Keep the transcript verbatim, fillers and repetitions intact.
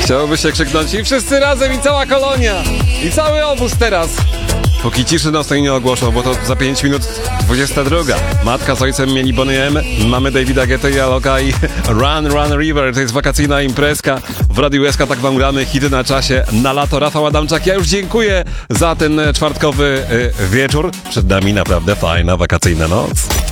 Chciałoby się krzyknąć i wszyscy razem i cała kolonia i cały obóz teraz. Póki ciszy nocnej nie ogłoszą, bo to za pięć minut dwudziesta druga. Matka z ojcem mieli Boney M, mamy Davida Guetta i Aloka i Run Run River. To jest wakacyjna imprezka. W Radiu S K tak wam gramy hity na czasie na lato. Rafał Adamczak, ja już dziękuję za ten czwartkowy y, wieczór. Przed nami naprawdę fajna wakacyjna noc.